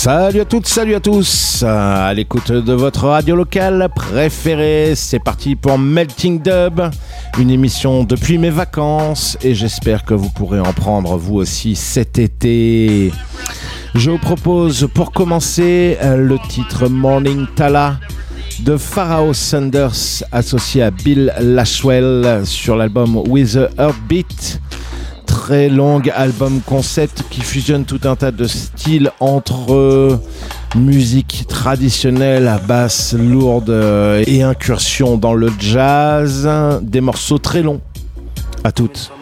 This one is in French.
Salut à toutes, salut à tous, à l'écoute de votre radio locale préférée. C'est parti pour Melting Dub, une émission depuis mes vacances et j'espère que vous pourrez en prendre vous aussi cet été. Je vous propose pour commencer le titre Morning Tala de Pharaoh Sanders associé à Bill Laswell sur l'album With a Heartbeat. Très long album concept qui fusionne tout un tas de styles entre musique traditionnelle à basse lourde et incursion dans le jazz, des morceaux très longs. À toutes.